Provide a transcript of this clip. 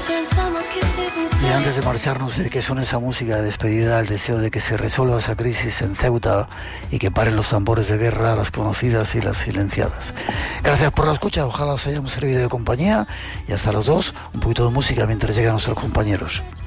Y antes de marcharnos, que suene esa música de despedida, el deseo de que se resuelva esa crisis en Ceuta y que paren los tambores de guerra, las conocidas y las silenciadas. Gracias por la escucha, ojalá os hayamos servido de compañía, y hasta los dos, un poquito de música mientras llegan nuestros compañeros.